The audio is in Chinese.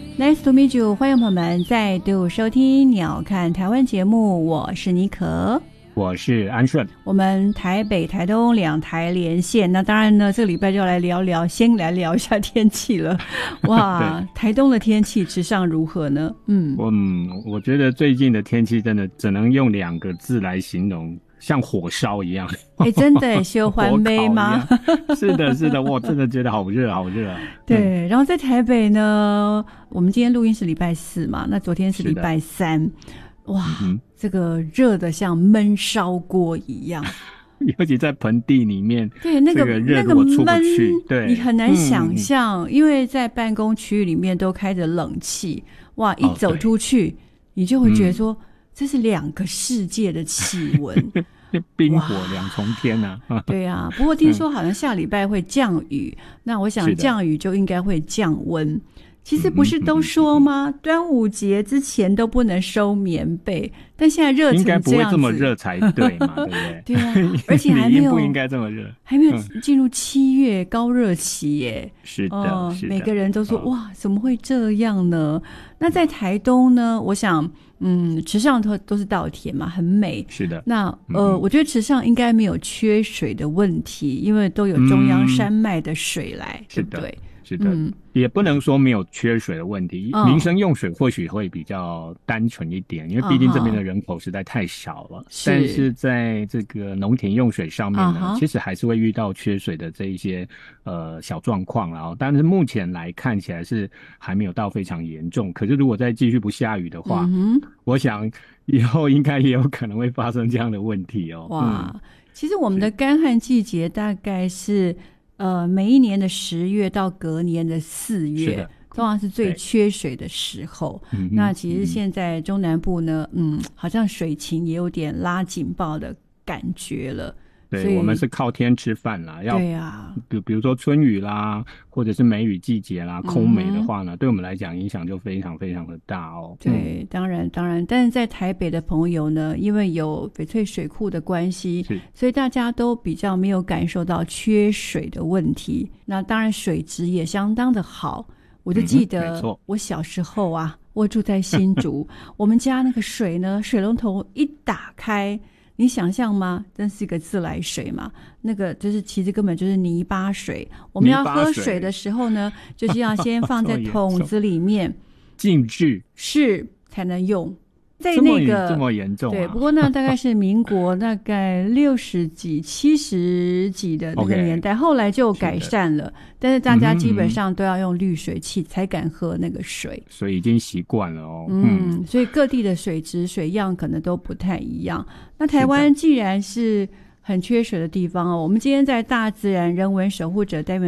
Nice to meet you， 欢迎朋友们再度收听鸟看台湾节目，我是妮可， 我是安顺。 我们台北、台东两台连线，那当然呢，这个礼拜就要来聊聊，先来聊一下天气了。哇，台东的天气池上如何呢？ 我觉得最近的天气真的只能用2个字来形容，像火烧一样。 真的修环杯吗？ 是的是的，我真的觉得好热好热。 对，然后在台北呢，我们今天录音是礼拜4嘛，那昨天是礼拜3。哇，这个热的像焖烧锅一样。 尤其在盆地里面， 对，那个热如果出不去，对， 你很难想象，因为在办公区域里面都开着冷气，哇，一走出去，你就会觉得说，这是2个世界的气温， 冰火2重天啊！ 对啊，不过听说好像下礼拜会降雨，那我想降雨就应该会降温。其实不是都说吗？端午节之前都不能收棉被，但现在热成这样子， 应该不会这么热才对嘛，对不对？ 对啊，而且还没有不应该这么热， 还没有进入7月高热期耶。 是的， 每个人都说哇，怎么会这样呢？那在台东呢？我想，池上都是稻田嘛，很美。 是的。 那我觉得池上应该没有缺水的问题，因为都有中央山脉的水来，对不对？ 是的，也不能说没有缺水的问题，民生用水或许会比较单纯一点，因为毕竟这边的人口实在太少了。但是在这个农田用水上面呢，其实还是会遇到缺水的这一些小状况啦。但是目前来看起来是还没有到非常严重。可是如果再继续不下雨的话，我想以后应该也有可能会发生这样的问题哦。 哇，其实我们的干旱季节大概是每一年的10月到隔年的4月，通常是最缺水的时候。那其实现在中南部呢，好像水情也有点拉警报的感觉了。 对，我们是靠天吃饭啦， 对啊， 比如说春雨啦，或者是梅雨季节啦，空梅的话呢，对我们来讲影响就非常非常的大哦。 对，当然，但是在台北的朋友呢，因为有翡翠水库的关系，所以大家都比较没有感受到缺水的问题。那当然水质也相当的好，我就记得我小时候啊，我住在新竹，我们家那个水呢，水龙头一打开，你想象吗？真是一个自来水嘛，那个就是其实根本就是泥巴水。我们要喝水的时候呢，就是要先放在桶子里面静置是才能用。在那个这么严重， 对，不过那大概是民国大概60几、70几的那个年代，后来就改善了，但是大家基本上都要用滤水器才敢喝那个水， 所以已经习惯了哦。 所以各地的水质、水样可能都不太一样。那台湾既然是很缺水的地方哦，我们今天在大自然人文守护者单元